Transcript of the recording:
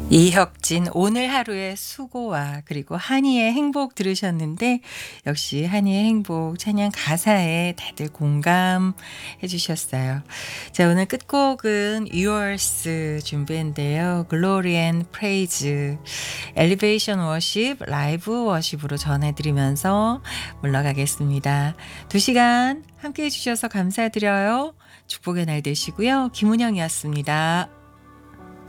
이혁진 오늘 하루의 수고와 그리고 한이의 행복 들으셨는데 역시 한이의 행복 찬양 가사에 다들 공감해 주셨어요. 자, 오늘 끝곡은 Yours 준비했는데요. Glory and Praise 엘리베이션 워십 라이브 워십으로 전해드리면서 물러가겠습니다. 2시간 함께해 주셔서 감사드려요. 축복의 날 되시고요. 김은영이었습니다.